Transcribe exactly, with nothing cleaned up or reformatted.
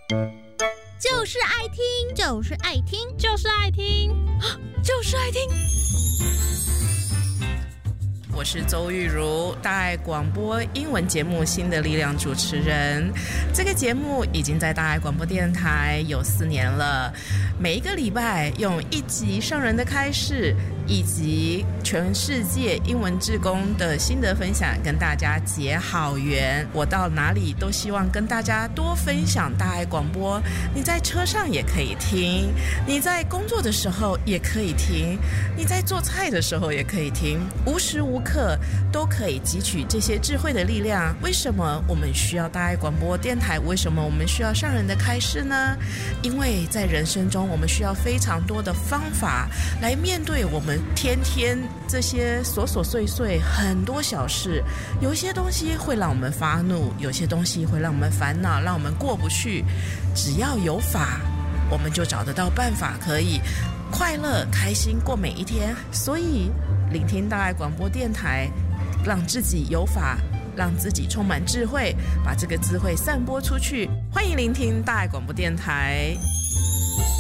就是爱听， 就是爱听， 就是爱听， 就是爱听。 我是周玉如，大爱广播英文节目《新的力量》主持人。这个节目已经在大爱广播电台有四年了，每一个礼拜用一集上人的开示，以及全世界英文志工的心得分享，跟大家结好缘。我到哪里都希望跟大家多分享大爱广播，你在车上也可以听，你在工作的时候也可以听，你在做菜的时候也可以听，无时无刻都可以汲取这些智慧的力量。为什么我们需要大爱广播电台？为什么我们需要上人的开示呢？因为在人生中我们需要非常多的方法来面对我们天天这些琐琐碎碎很多小事。有一些东西会让我们发怒，有些东西会让我们烦恼，让我们过不去。只要有法，我们就找得到办法，可以快乐开心过每一天。所以聆听大爱广播电台，让自己有法，让自己充满智慧，把这个智慧散播出去。欢迎聆听大爱广播电台。